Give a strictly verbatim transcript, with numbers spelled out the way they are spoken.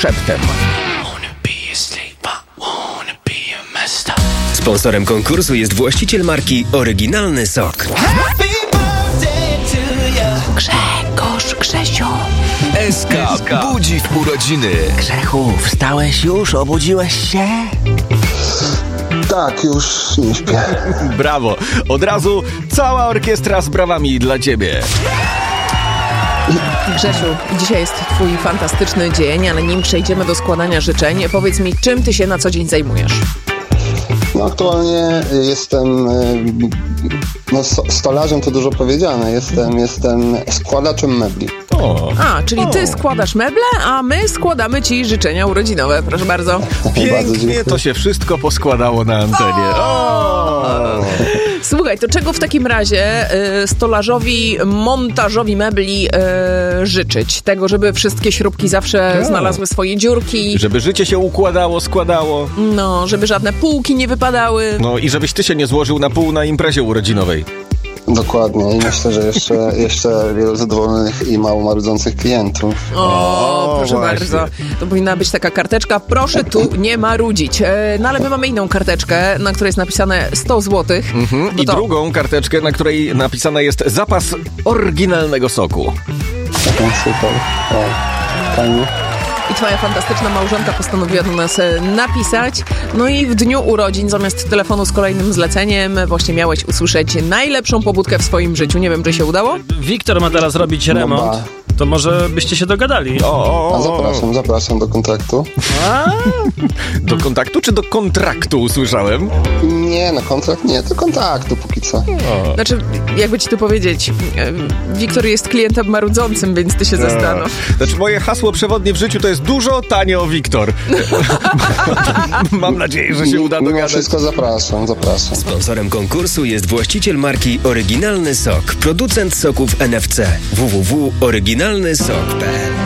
szeptem. Sponsorem konkursu jest właściciel marki Oryginalny Sok. Grzegorz, Grzesiu. S K budzi w urodziny. Grzechu, wstałeś już? Obudziłeś się? Tak, już nie śpię. Brawo! Od razu cała orkiestra z brawami dla ciebie. Grzesiu, dzisiaj jest twój fantastyczny dzień, ale nim przejdziemy do składania życzeń, powiedz mi, czym ty się na co dzień zajmujesz? No aktualnie jestem, no stolarzem to dużo powiedziane, jestem, jestem składaczem mebli. O, A, czyli ty składasz meble, a my składamy ci życzenia urodzinowe. Proszę bardzo. Bardzo pięknie dziękuję. to się wszystko poskładało na antenie. O! Słuchaj, to czego w takim razie y, stolarzowi, montażowi mebli y, życzyć? Tego, żeby wszystkie śrubki zawsze Tak. znalazły swoje dziurki, Żeby życie się układało, składało. no, żeby żadne półki nie wypadały. No i żebyś ty się nie złożył na pół na imprezie urodzinowej. Dokładnie i myślę, że jeszcze, jeszcze wielu zadowolonych i mało marudzących klientów. O, O, proszę właśnie. bardzo. To powinna być taka karteczka. Proszę tu nie marudzić. E, no ale my mamy inną karteczkę, na której jest napisane sto złotych. Mhm. No I to- drugą karteczkę, na której napisane jest zapas oryginalnego soku. Taką super. O, fajnie. I twoja fantastyczna małżonka postanowiła do nas e, napisać. No i w dniu urodzin zamiast telefonu z kolejnym zleceniem właśnie miałeś usłyszeć najlepszą pobudkę w swoim życiu. Nie wiem, czy się udało? Wiktor ma teraz robić remont. ba. To może byście się dogadali. O, o, A o, zapraszam, zapraszam do kontraktu. Do kontaktu czy do kontraktu usłyszałem? Nie, no kontrakt nie, to kontaktu póki co. Znaczy, jakby ci tu powiedzieć, e, Wiktor jest klientem marudzącym, więc ty się zastanów. Znaczy moje hasło przewodnie w życiu to jest dużo, tanio, Wiktor. Mam nadzieję, że się uda Mimo dogadać. wszystko zapraszam, zapraszam. Sponsorem konkursu jest właściciel marki Oryginalny Sok, producent soków N F C. w w w kropka oryginalny sok kropka p l